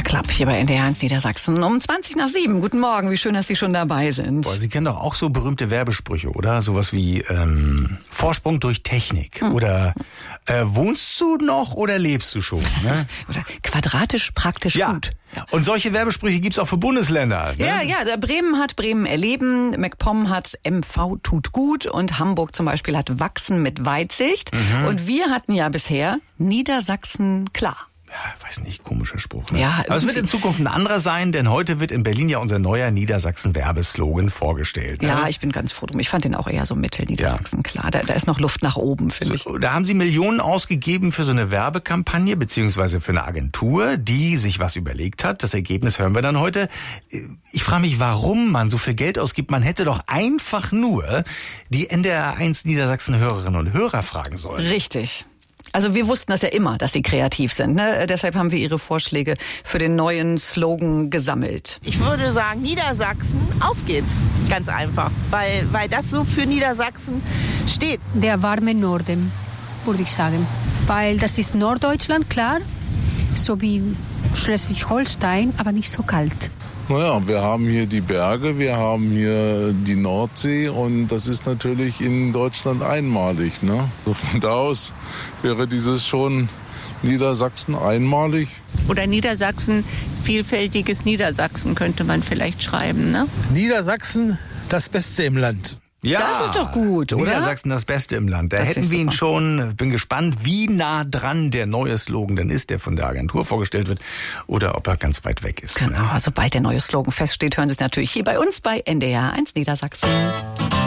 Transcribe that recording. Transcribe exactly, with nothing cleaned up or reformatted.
Peter Klapp hier bei N D R eins Niedersachsen um zwanzig nach sieben. Guten Morgen, wie schön, dass Sie schon dabei sind. Boah, Sie kennen doch auch so berühmte Werbesprüche, oder? Sowas wie ähm, Vorsprung durch Technik hm. oder äh, wohnst du noch oder lebst du schon? Ne? Oder quadratisch praktisch ja. gut. Ja. Und solche Werbesprüche gibt's auch für Bundesländer. Ne? Ja, ja, Bremen hat Bremen erleben, MacPom hat M V tut gut und Hamburg zum Beispiel hat Wachsen mit Weitsicht. Mhm. Und wir hatten ja bisher Niedersachsen klar. Ja, weiß nicht, komischer Spruch. Ne? Ja, aber es wird in Zukunft ein anderer sein, denn heute wird in Berlin ja unser neuer Niedersachsen-Werbeslogan vorgestellt. Ne? Ja, ich bin ganz froh drum. Ich fand den auch eher so mittel Niedersachsen ja. klar. Da, da ist noch Luft nach oben, finde so, ich. Da haben Sie Millionen ausgegeben für so eine Werbekampagne, beziehungsweise für eine Agentur, die sich was überlegt hat. Das Ergebnis hören wir dann heute. Ich frage mich, warum man so viel Geld ausgibt. Man hätte doch einfach nur die N D R eins Niedersachsen-Hörerinnen und Hörer fragen sollen. Richtig. Also wir wussten das ja immer, dass Sie kreativ sind. Ne? Deshalb haben wir Ihre Vorschläge für den neuen Slogan gesammelt. Ich würde sagen, Niedersachsen, auf geht's. Ganz einfach, weil, weil das so für Niedersachsen steht. Der warme Norden, würde ich sagen. Weil das ist Norddeutschland, klar, so wie Schleswig-Holstein, aber nicht so kalt. Naja, wir haben hier die Berge, wir haben hier die Nordsee und das ist natürlich in Deutschland einmalig. Ne? Also von da aus wäre dieses schon Niedersachsen einmalig. Oder Niedersachsen, vielfältiges Niedersachsen könnte man vielleicht schreiben. Ne? Niedersachsen, das Beste im Land. Ja, das ist doch gut, oder? Niedersachsen das Beste im Land. Da das hätten wir ihn schon. Bin gespannt, wie nah dran der neue Slogan denn ist, der von der Agentur vorgestellt wird, oder ob er ganz weit weg ist. Genau, sobald der neue Slogan feststeht, hören Sie es natürlich hier bei uns bei N D R eins Niedersachsen.